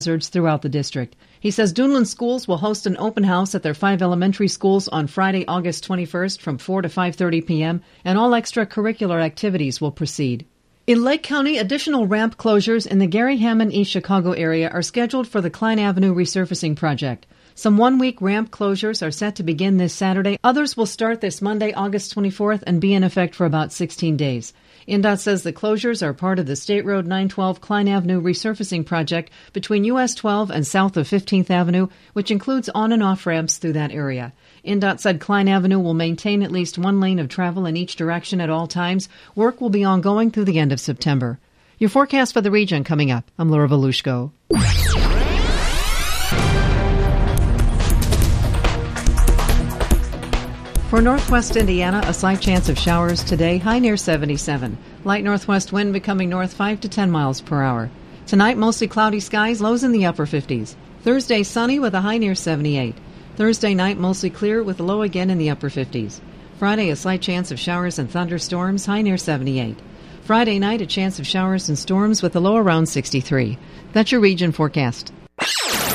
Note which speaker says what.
Speaker 1: concerts throughout the district. He says Duneland schools will host an open house at their 5 elementary schools on Friday, August 21st from 4 to 5:30 p.m., and all extracurricular activities will proceed. In Lake County, additional ramp closures in the Gary Hammond East Chicago area are scheduled for the Klein Avenue resurfacing project. Some one-week ramp closures are set to begin this Saturday. Others will start this Monday, August 24th, and be in effect for about 16 days. INDOT says the closures are part of the State Road 912 Klein Avenue resurfacing project between US 12 and south of 15th Avenue, which includes on- and off-ramps through that area. INDOT said Klein Avenue will maintain at least one lane of travel in each direction at all times. Work will be ongoing through the end of September. Your forecast for the region coming up. I'm Laura Volushko. For northwest Indiana, a slight chance of showers today, high near 77. Light northwest wind becoming north 5 to 10 miles per hour. Tonight, mostly cloudy skies, lows in the upper 50s. Thursday, sunny with a high near 78. Thursday night, mostly clear with a low again in the upper 50s. Friday, a slight chance of showers and thunderstorms, high near 78. Friday night, a chance of showers and storms with a low around 63. That's your region forecast.